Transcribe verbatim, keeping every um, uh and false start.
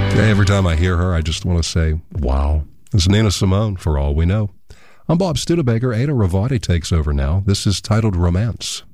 Every time I hear her, I just want to say, wow. It's Nina Simone, for all we know. I'm Bob Studebaker. Ada Ravati takes over now. This is titled Romance.